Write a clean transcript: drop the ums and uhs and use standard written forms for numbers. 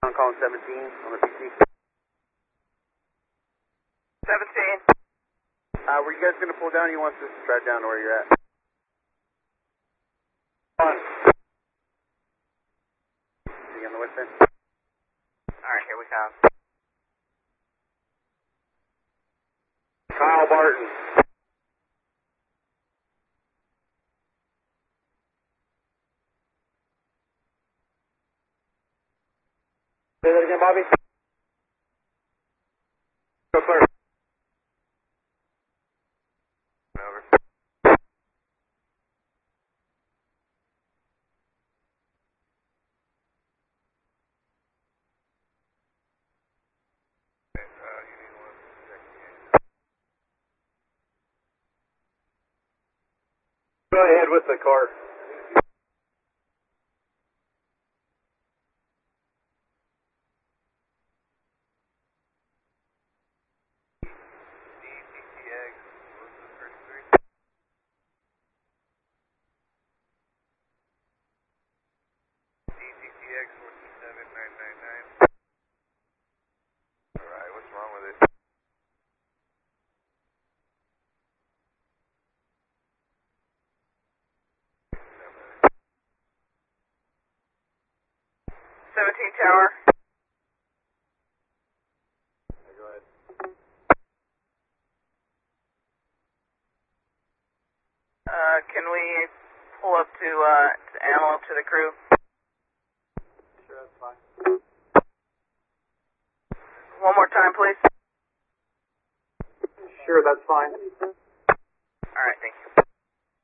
I'm calling 17 on the PC. 17. Were you guys going to pull down or you want us to drive down to where you're at? You on the west end? Alright, here we come. Kyle Barton. Say that again, Bobby? Go clear. Over. Go ahead with the car. DTTX, what's the first three? DTTX 47999. Alright, what's wrong with it? Tower. Go ahead. Can we pull up to Antelope to the crew? Sure, that's fine. One more time, please. Sure, that's fine. Alright, thank you.